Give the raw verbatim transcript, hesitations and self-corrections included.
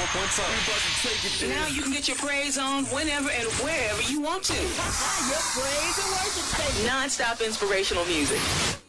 Now you can get your praise on whenever and wherever you want to. Your praise and worship station. Non-stop inspirational music.